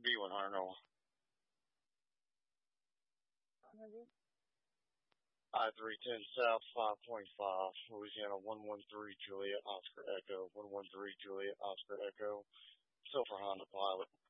B100 Noah. I-310 South 525, Louisiana 113 Juliet Oscar Echo, 113 Juliet Oscar Echo, Silver Honda Pilot.